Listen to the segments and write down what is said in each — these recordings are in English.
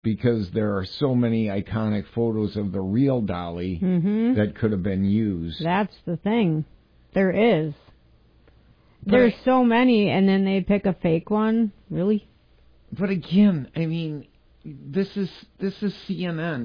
because there are so many iconic photos of the real Dolly that could have been used. That's the thing. There is. There's so many, and then they pick a fake one? Really? But again, I mean, this is CNN.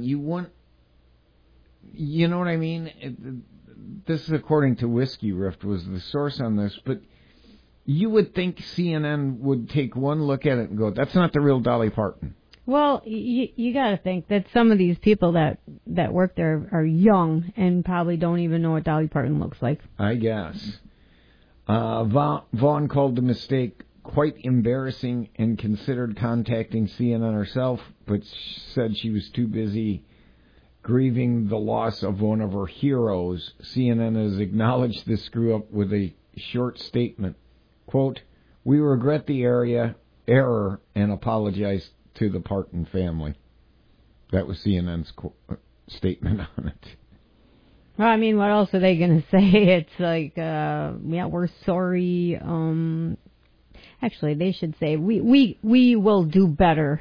You know what I mean? This is according to Whiskey Rift was the source on this, but you would think CNN would take one look at it and go, that's not the real Dolly Parton. Well, you got to think that some of these people that work there are young and probably don't even know what Dolly Parton looks like. I guess. Vaughn called the mistake quite embarrassing and considered contacting CNN herself, but said she was too busy grieving the loss of one of her heroes. CNN has acknowledged this screw-up with a short statement. Quote, "We regret the error and apologize to the Parton family." That was CNN's statement on it. Well, I mean, what else are they going to say? It's like, yeah, we're sorry. Actually, they should say, we will do better.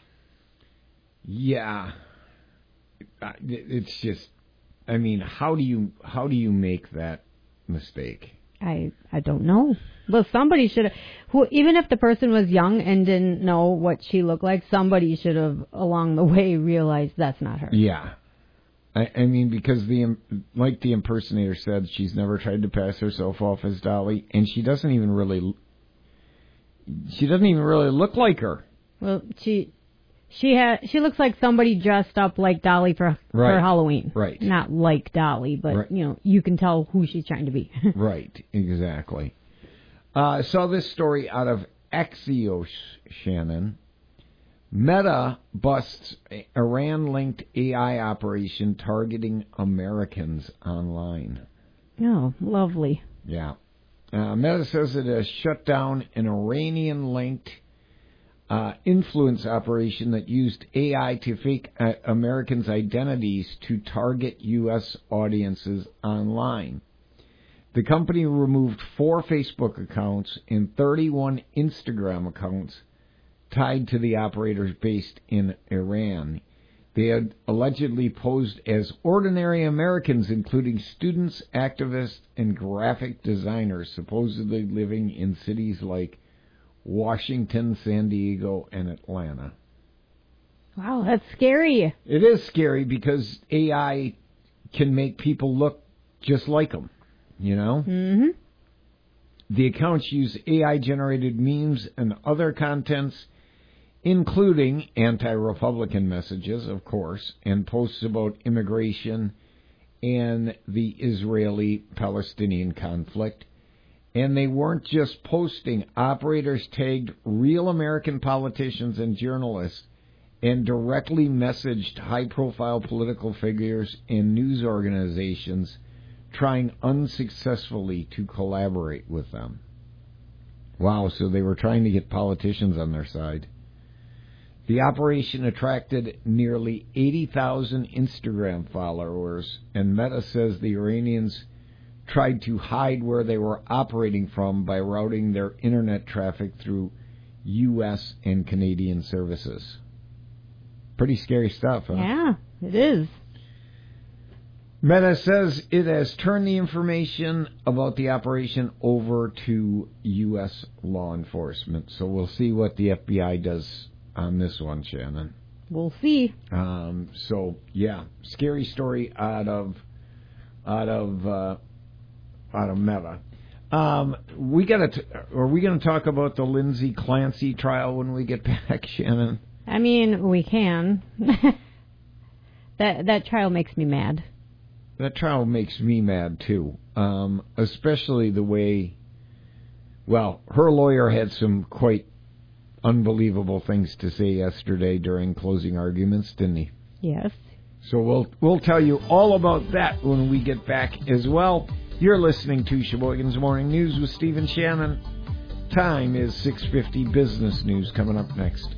Yeah. It's just, I mean, how do you make that mistake? I don't know. Well, somebody should have, even if the person was young and didn't know what she looked like, somebody should have along the way realized that's not her. Yeah. I mean, because like the impersonator said, she's never tried to pass herself off as Dolly, and she doesn't even really look like her. Well, she looks like somebody dressed up like Dolly for Halloween. Right. Not like Dolly, but, right. You know, you can tell who she's trying to be. Right, exactly. Saw this story out of Axios, Shannon. Meta busts Iran-linked AI operation targeting Americans online. Oh, lovely. Yeah. Meta says it has shut down an Iranian-linked influence operation that used AI to fake Americans' identities to target U.S. audiences online. The company removed 4 Facebook accounts and 31 Instagram accounts tied to the operators based in Iran. They had allegedly posed as ordinary Americans, including students, activists, and graphic designers, supposedly living in cities like Washington, San Diego, and Atlanta. Wow, that's scary. It is scary because AI can make people look just like them, you know? Mm-hmm. The accounts use AI-generated memes and other contents, including anti-Republican messages, of course, and posts about immigration and the Israeli-Palestinian conflict. And they weren't just posting. Operators tagged real American politicians and journalists and directly messaged high-profile political figures and news organizations, trying unsuccessfully to collaborate with them. Wow, so they were trying to get politicians on their side. The operation attracted nearly 80,000 Instagram followers, and Meta says the Iranians tried to hide where they were operating from by routing their internet traffic through U.S. and Canadian services. Pretty scary stuff, huh? Yeah, it is. Meta says it has turned the information about the operation over to U.S. law enforcement. So we'll see what the FBI does on this one, Shannon. We'll see. So yeah, scary story out of Meta. Are we going to talk about the Lindsay Clancy trial when we get back, Shannon? I mean, we can. That trial makes me mad. That trial makes me mad too, especially the way. Well, her lawyer had some quite unbelievable things to say yesterday during closing arguments, didn't he? Yes. So we'll tell you all about that when we get back as well. You're listening to Sheboygan's Morning News with Steve and Shannon. Time is 6:50. Business news coming up next.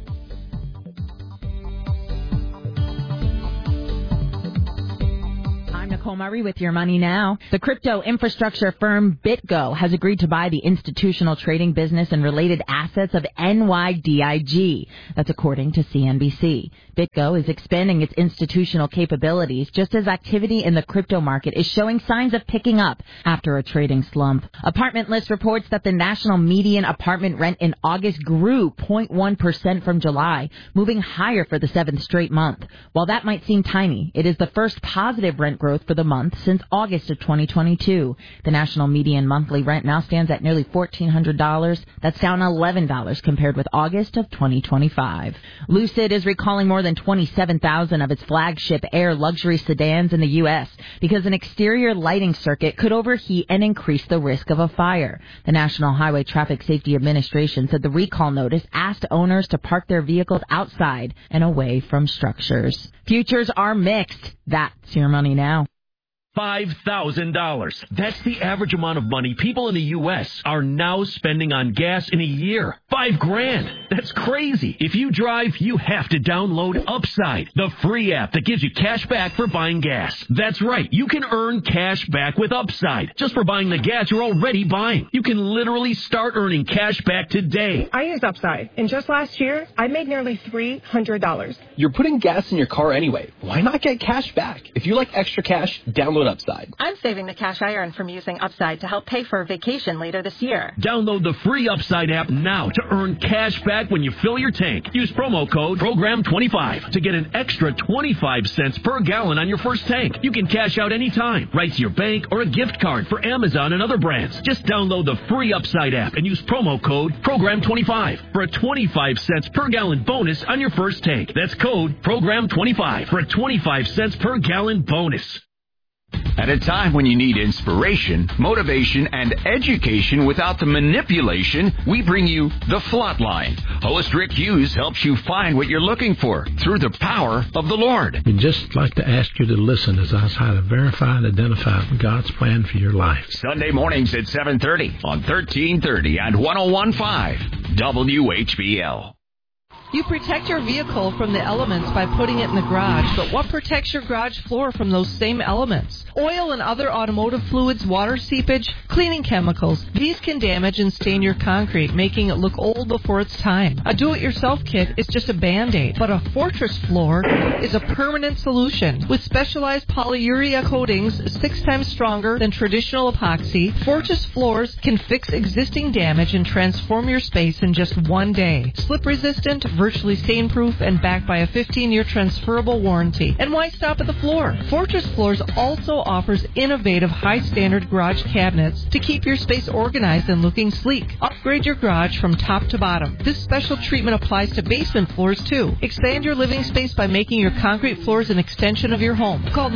Nicole Murray with Your Money Now. The crypto infrastructure firm BitGo has agreed to buy the institutional trading business and related assets of NYDIG. That's according to CNBC. BitGo is expanding its institutional capabilities just as activity in the crypto market is showing signs of picking up after a trading slump. Apartment List reports that the national median apartment rent in August grew 0.1% from July, moving higher for the 7th straight month. While that might seem tiny, it is the first positive rent growth for the month since August of 2022. The national median monthly rent now stands at nearly $1,400. That's down $11 compared with August of 2025. Lucid is recalling more than 27,000 of its flagship Air luxury sedans in the U.S. because an exterior lighting circuit could overheat and increase the risk of a fire. The National Highway Traffic Safety Administration said the recall notice asked owners to park their vehicles outside and away from structures. Futures are mixed. That's Your Money Now. $5,000. That's the average amount of money people in the U.S. are now spending on gas in a year. $5,000. That's crazy. If you drive, you have to download Upside, the free app that gives you cash back for buying gas. That's right. You can earn cash back with Upside just for buying the gas you're already buying. You can literally start earning cash back today. I used Upside, and just last year, I made nearly $300. You're putting gas in your car anyway. Why not get cash back? If you like extra cash, download Upside. I'm saving the cash I earn from using Upside to help pay for a vacation later this year. Download the free Upside app now to earn cash back when you fill your tank. Use promo code PROGRAM25 to get an extra 25 cents per gallon on your first tank. You can cash out anytime, right to your bank or a gift card for Amazon and other brands. Just download the free Upside app and use promo code PROGRAM25 for a 25 cents per gallon bonus on your first tank. That's code PROGRAM25 for a 25 cents per gallon bonus. At a time when you need inspiration, motivation, and education without the manipulation, we bring you The Flatline. Host Rick Hughes helps you find what you're looking for through the power of the Lord. We'd just like to ask you to listen as I try to verify and identify God's plan for your life. Sunday mornings at 7:30 on 1330 and 101.5 WHBL. You protect your vehicle from the elements by putting it in the garage, but what protects your garage floor from those same elements? Oil and other automotive fluids, water seepage, cleaning chemicals. These can damage and stain your concrete, making it look old before its time. A do-it-yourself kit is just a Band-Aid, but a Fortress floor is a permanent solution. With specialized polyurea coatings 6 times stronger than traditional epoxy, Fortress floors can fix existing damage and transform your space in just one day. Slip-resistant, virtually stain-proof, and backed by a 15-year transferable warranty. And why stop at the floor? Fortress Floors also offers innovative high-standard garage cabinets to keep your space organized and looking sleek. Upgrade your garage from top to bottom. This special treatment applies to basement floors, too. Expand your living space by making your concrete floors an extension of your home. Call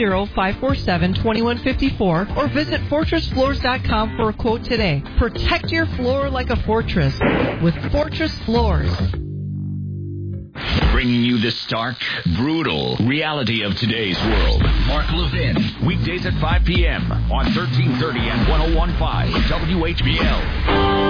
920-547-2154 or visit FortressFloors.com for a quote today. Protect your floor like a fortress with Fortress Floors. Bringing you the stark, brutal reality of today's world. Mark Levin, weekdays at 5 p.m. on 1330 and 101.5 WHBL.